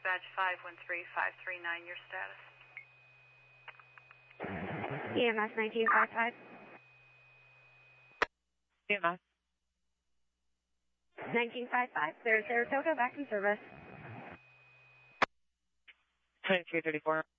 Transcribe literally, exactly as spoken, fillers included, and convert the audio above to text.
dispatch five one three five three nine, your status. E M S nineteen fifty-five. E M S. nineteen fifty-five, there's Saratoga back in service. twenty-three thirty-four.